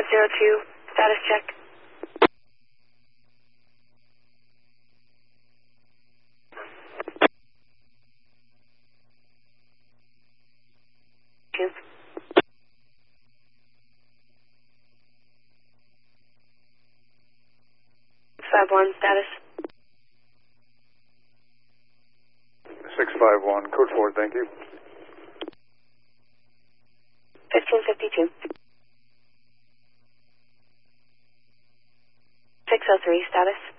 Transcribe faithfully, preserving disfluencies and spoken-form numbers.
five zero two, status check. Two. Five one, status. six five one, code forward, thank you. Fifteen fifty two. Six oh three, status.